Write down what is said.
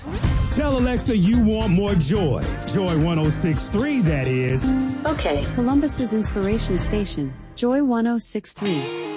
Tell Alexa you want more joy. Joy 106.3, that is. Okay. Columbus's inspiration station, Joy 106.3.